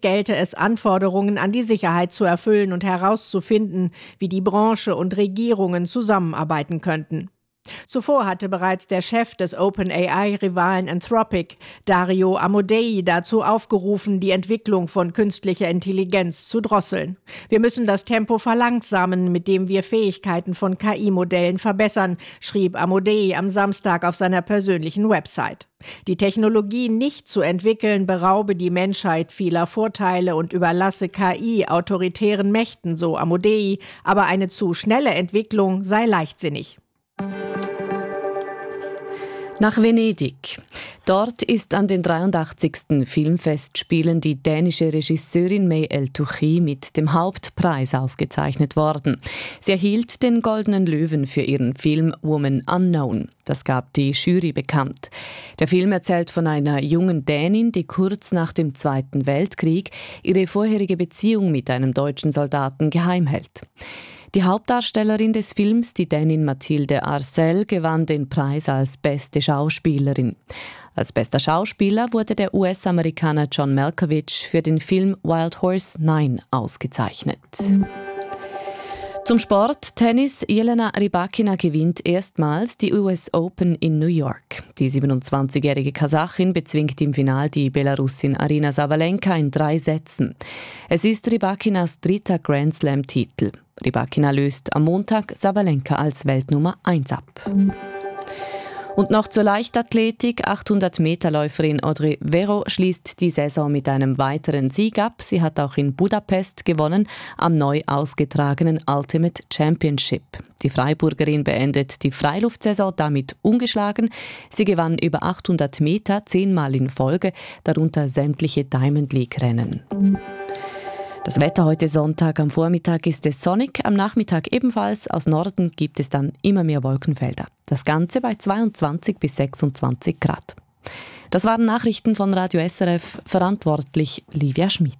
gelte es, Anforderungen an die Sicherheit zu erfüllen und herauszufinden, wie die Branche und Regierungen zusammenarbeiten könnten. Zuvor hatte bereits der Chef des OpenAI-Rivalen Anthropic, Dario Amodei, dazu aufgerufen, die Entwicklung von künstlicher Intelligenz zu drosseln. Wir müssen das Tempo verlangsamen, mit dem wir Fähigkeiten von KI-Modellen verbessern, schrieb Amodei am Samstag auf seiner persönlichen Website. Die Technologie nicht zu entwickeln, beraube die Menschheit vieler Vorteile und überlasse KI autoritären Mächten, so Amodei, aber eine zu schnelle Entwicklung sei leichtsinnig. Nach Venedig. Dort ist an den 83. Filmfestspielen die dänische Regisseurin May El-Touchi mit dem Hauptpreis ausgezeichnet worden. Sie erhielt den Goldenen Löwen für ihren Film Woman Unknown. Das gab die Jury bekannt. Der Film erzählt von einer jungen Dänin, die kurz nach dem Zweiten Weltkrieg ihre vorherige Beziehung mit einem deutschen Soldaten geheim hält. Die Hauptdarstellerin des Films, die Dänin Mathilde Arcel, gewann den Preis als beste Schauspielerin. Als bester Schauspieler wurde der US-Amerikaner John Malkovich für den Film Wild Horse 9 ausgezeichnet. Zum Sport. Tennis. Jelena Rybakina gewinnt erstmals die US Open in New York. Die 27-jährige Kasachin bezwingt im Final die Belarusin Aryna Sabalenka in 3 Sätzen. Es ist Rybakinas 3. Grand Slam-Titel. Rybakina löst am Montag Sabalenka als Weltnummer 1 ab. Und noch zur Leichtathletik. 800-Meter-Läuferin Audrey Vero schließt die Saison mit einem weiteren Sieg ab. Sie hat auch in Budapest gewonnen, am neu ausgetragenen Ultimate Championship. Die Freiburgerin beendet die Freiluftsaison damit ungeschlagen. Sie gewann über 800 Meter 10-mal in Folge, darunter sämtliche Diamond League-Rennen. Das Wetter heute Sonntag am Vormittag ist es sonnig, am Nachmittag ebenfalls. Aus Norden gibt es dann immer mehr Wolkenfelder. Das Ganze bei 22 bis 26 Grad. Das waren Nachrichten von Radio SRF, verantwortlich Livia Schmid.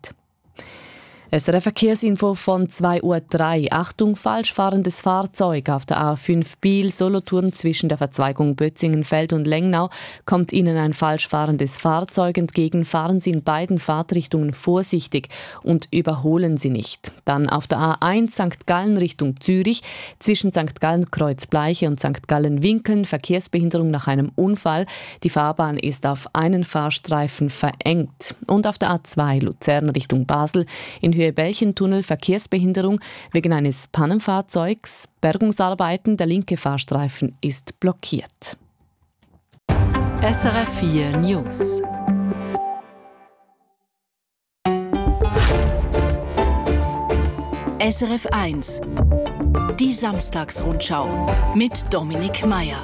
SRF Verkehrsinfo von 2:03 Uhr. Achtung, falsch fahrendes Fahrzeug auf der A5 Biel-Solothurn zwischen der Verzweigung Bötzingenfeld und Lengnau kommt Ihnen ein falsch fahrendes Fahrzeug entgegen. Fahren Sie in beiden Fahrtrichtungen vorsichtig und überholen Sie nicht. Dann auf der A1 St. Gallen Richtung Zürich zwischen St. Gallen Kreuzbleiche und St. Gallen Winkeln Verkehrsbehinderung nach einem Unfall. Die Fahrbahn ist auf einen Fahrstreifen verengt. Und auf der A2 Luzern Richtung Basel in Höhe Belchentunnel Verkehrsbehinderung wegen eines Pannenfahrzeugs. Bergungsarbeiten, der linke Fahrstreifen ist blockiert. SRF 4 News. SRF 1. Die Samstagsrundschau mit Dominik Meier.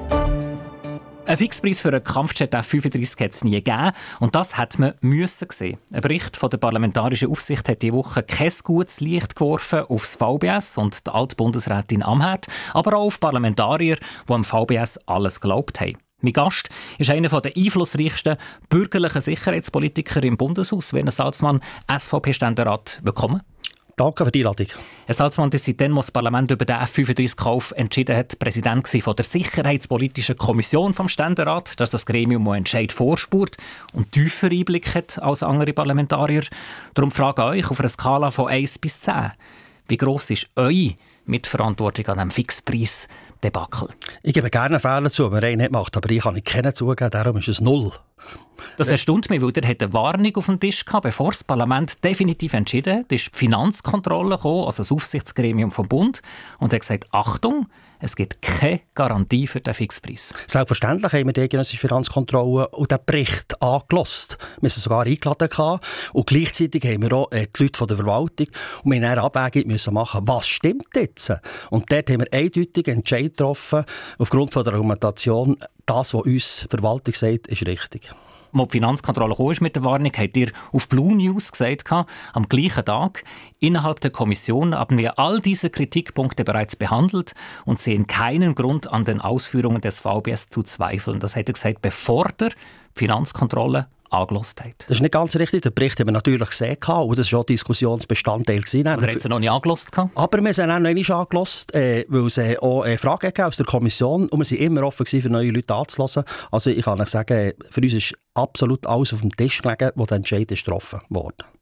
Ein Fixpreis für einen Kampfjet F-35 hat es nie gegeben. Und das hat man müssen sehen. Ein Bericht von der Parlamentarischen Aufsicht hat diese Woche kein gutes Licht geworfen aufs VBS und die Altbundesrätin Amherd, aber auch auf Parlamentarier, die am VBS alles geglaubt haben. Mein Gast ist einer der einflussreichsten bürgerlichen Sicherheitspolitiker im Bundeshaus, Werner Salzmann, SVP-Ständerat. Willkommen. Danke für die Einladung. Herr Salzmann, Sie sind dann, als das Parlament über den F-35-Kauf entschieden hat, Präsident von der Sicherheitspolitischen Kommission vom Ständerat, dass das Gremium, das Entscheid vorspurt und tiefer Einblick hat als andere Parlamentarier. Darum frage ich euch auf einer Skala von 1 bis 10. Wie gross ist eure Mitverantwortung an diesem Fixpreis-Debakel? Ich gebe gerne Fehler zu, wenn man einen nicht macht, aber ich kann nicht keinen zugeben, darum ist es 0. Das erstaunt mich, weil er eine Warnung auf dem Tisch hatte, bevor das Parlament definitiv entschieden hat. Ist die Finanzkontrolle gekommen, also das Aufsichtsgremium vom Bund, und hat gesagt, Achtung, es gibt keine Garantie für den Fixpreis. Selbstverständlich haben wir die eidgenössische Finanzkontrolle und den Bericht angehört. Wir sind sogar eingeladen und gleichzeitig haben wir auch die Leute von der Verwaltung und wir mussten eine Abwägung machen, was stimmt jetzt? Und dort haben wir eindeutig Entscheid getroffen, aufgrund von der Argumentation, das, was uns die Verwaltung sagt, ist richtig. Als die Finanzkontrolle kam mit der Warnung, habt ihr auf Blue News gesagt, am gleichen Tag, innerhalb der Kommission haben wir all diese Kritikpunkte bereits behandelt und sehen keinen Grund, an den Ausführungen des VBS zu zweifeln. Das hat er gesagt, bevor der Finanzkontrolle angehört hat. Das ist nicht ganz richtig. Den Bericht haben wir natürlich gesehen und das war schon Diskussionsbestandteil. Oder hat sie noch nicht angehört? Aber wir sind auch noch nicht angehört, weil es auch Fragen gab aus der Kommission und wir waren immer offen für neue Leute anzuhören. Also ich kann euch sagen, für uns ist absolut alles auf dem Tisch gelegen, wo der Entscheid ist getroffen wurde.